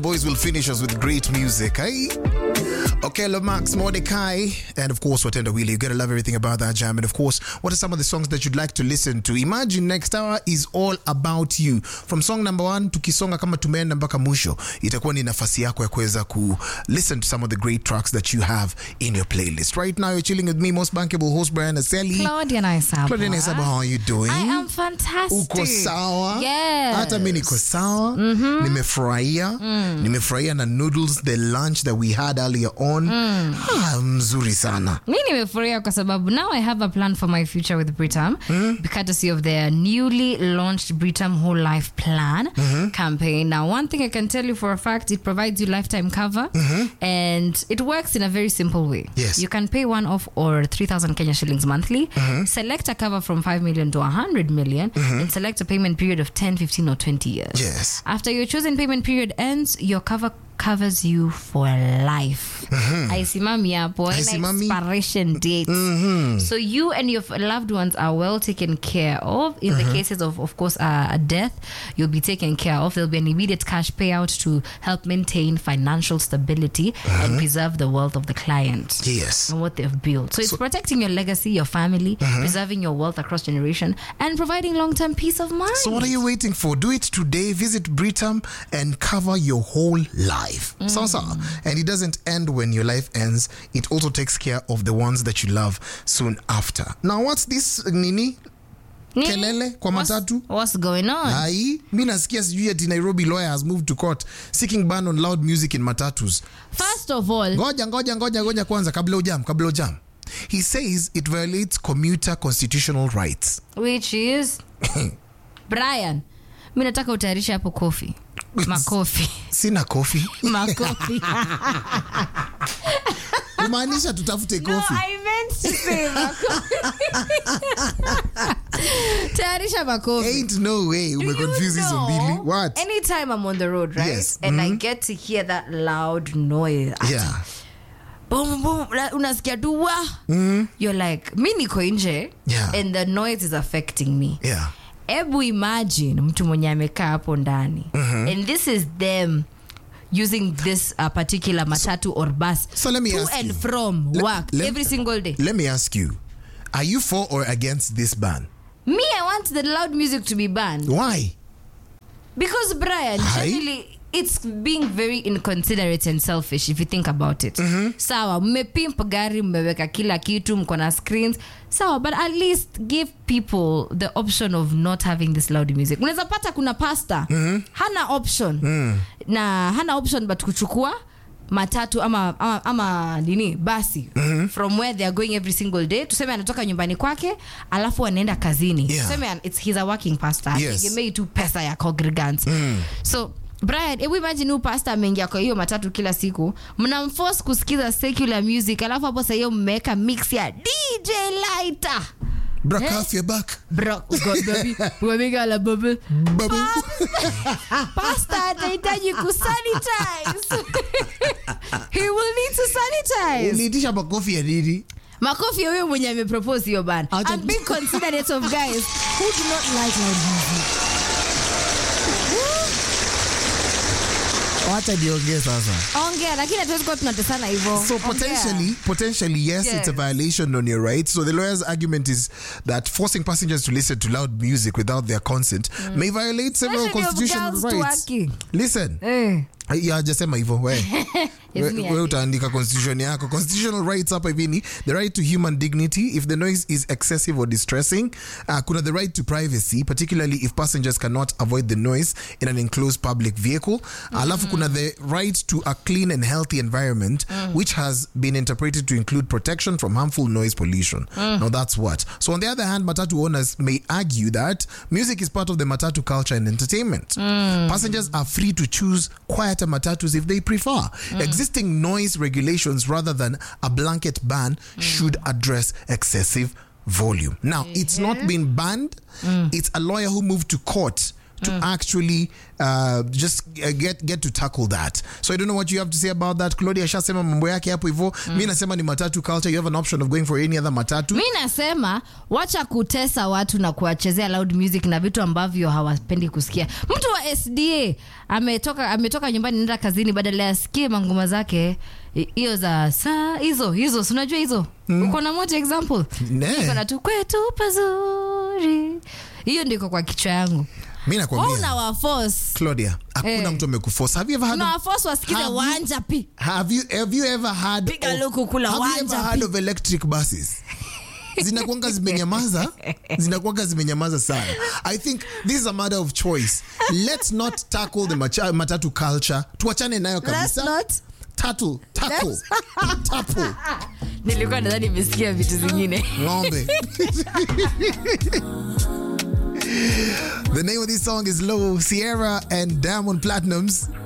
Boys will finish us with great music, eh? Okay, Lomax, Mordecai, and of course, Watenda Wheelie. You gotta love everything about that jam. And of course, what are some of the songs that you'd like to listen to? Imagine next hour is all about you. From song number 1 tukisonga kama tumeenda mpaka mwisho, itakuwa ni nafasi yako ya kuweza ku listen to some of the great tracks that you have in your playlist. Right now, you're chilling with me, most bankable host Brian Aseli. Claudia Naisaba. Claudia Naisaba, how are you doing? I am fantastic. Uko sawa? Yes. Hata mimi niko sawa. Nimefurahia. Nimefurahia na noodles, the lunch that we had earlier on. Mzuri sana. Mimi nimefurahia kwa sababu now I have a plan for my future with Britam, courtesy of their newly launched Britam Whole Life Plan campaign. Now, one thing I can tell you for a fact, it provides you lifetime cover, and it works in a very simple way. Yes. You can pay one-off or 3,000 Kenya shillings monthly, select a cover from 5 million to 100 million, and select a payment period of 10, 15, or 20 years. Yes. After your chosen payment period ends, your cover covers you for life. Haisimami hapo, haina expiration date. So you and your loved ones are well taken care of. In the cases of course, a death, you'll be taken care of. There'll be an immediate cash payout to help maintain financial stability and preserve the wealth of the client. Yes. And what they've built. So it's protecting your legacy, your family, preserving your wealth across generation, and providing long-term peace of mind. So what are you waiting for? Do it today. Visit Britam and cover your whole life. And it doesn't end when your life ends. It also takes care of the ones that you love soon after. Now, what's this, Nini? Kelele kwa matatu? What's going on? Hai, mi nasikia sijui ati Nairobi lawyer has moved to court seeking ban on loud music in matatus. First of all, Ngoja kwanza kabla ujam. He says it violates commuter constitutional rights. Which is Brian, mi nataka utayarisha hapo kofi. Makofi. Sina kofi. Makofi. Umaanisha tutafute kofi. No, I meant to say makofi. Tayarisha makofi. Ain't no way. We're confusing some Billy. What? Anytime I'm on the road, right? Yes. And I get to hear that loud noise. Yeah. Boom, boom. Unasikia tu wa. You're like, mi niko nje. Yeah. And the noise is affecting me. Yeah. Ebu imagine mtu mwenye amekaa hapo ndani. And this is them using this particular matatu or bus so let me to ask and you, from work every single day. Let me ask you, are you for or against this ban? Me, I want the loud music to be banned. Why? Because Brian, generally it's being very inconsiderate and selfish if you think about it. Sawa, mmepimp gari, mmeweka kila kitu, mko na screens. Sawa, but at least give people the option of not having this loud music. Unaweza pata kuna pasta, hana option. Na hana option but kuchukua matatu ama nini basi from where they are going every single day. Tuseme anatoka nyumbani kwake alafu anaenda kazini. Tuseme he's a working pastor. Yes. Tegemei tu pesa ya congregants. So Brian, hebu imagine pastor ameingia kwa hiyo matatu kila siku, mnamforce kusikiza secular music, alafu hapo sasa hiyo mmeweka mix ya DJ Lighter. Brakaf your back. Bro, God baby, wamega la bubble. Pastor atahitaji kusanitize. He will need to sanitize. Uliitisha makofi ya nini? Makofi huyo mwenye amepropose hiyo ban. I'm being considerate of guys who do not like loud music. Wacha niongee sasa. Ongea, lakini hatuwezi kuwa tunatesana hivyo. So potentially yes, it's a violation on your rights. So the lawyer's argument is that forcing passengers to listen to loud music without their consent may violate several constitutional rights. Listen. Ya jasema hivyo we utaandika constitution yako. Constitutional rights hapa hivi, the right to human dignity if the noise is excessive or distressing. Kuna the right to privacy, particularly if passengers cannot avoid the noise in an enclosed public vehicle. Alafu kuna the right to a clean and healthy environment, which has been interpreted to include protection from harmful noise pollution. Now that's what. So on the other hand, matatu owners may argue that music is part of the matatu culture and entertainment. Passengers are free to choose quieter matatus if they prefer. Existing noise regulations rather than a blanket ban should address excessive volume. Now, it's not been banned. It's a lawyer who moved to court to actually just get to tackle that. So I don't know what you have to say about that. Claudia shasema mambo yake hapo hivyo. Mimi nasema ni matatu culture. You have an option of going for any other matatu. Mimi nasema wacha kutesa watu na kuwachezea loud music na vitu ambavyo hawapendi kusikia. Mtu wa SDA ametoka nyumbani nenda kazini, badala ya sikie mangoma zake hiyo za saa hizo unajua hizo. Uko na moja example? Niko na tu kwetu pazuri. Hiyo ndiko kwa kichwa yangu. Mimi nakwambia. Una wa force. Claudia, hakuna mtu amekuforce. Have you ever had no force wasikize wanja pi? Have you ever had piga luku kula wanja? Have you ever heard of electric buses? Zinakuanga zimenyamaza sana. I think this is a matter of choice. Let's not tackle the matatu culture. Tuachane nayo kabisa. Let's not tackle. Nilikuwa nadhani nimesikia vitu zingine. Ngombe. The name of this song is Low Sierra and Diamond Platnumz.